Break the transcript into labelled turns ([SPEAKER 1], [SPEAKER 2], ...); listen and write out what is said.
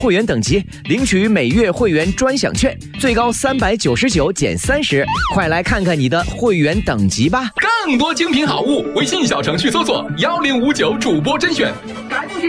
[SPEAKER 1] 会员等级，领取每月会员专享券，最高399减30，快来看看你的会员等级吧！
[SPEAKER 2] 更多精品好物，微信小程序搜索1059主播甄选。